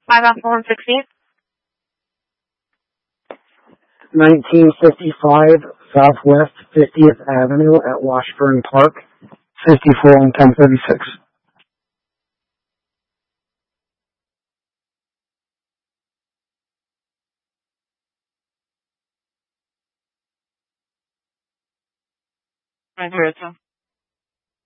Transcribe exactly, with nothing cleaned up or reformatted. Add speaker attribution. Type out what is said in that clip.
Speaker 1: Five off one sixteenth.
Speaker 2: nineteen fifty-five Southwest fiftieth Avenue at Washburn Park, fifty-four and ten thirty-six.
Speaker 1: Right,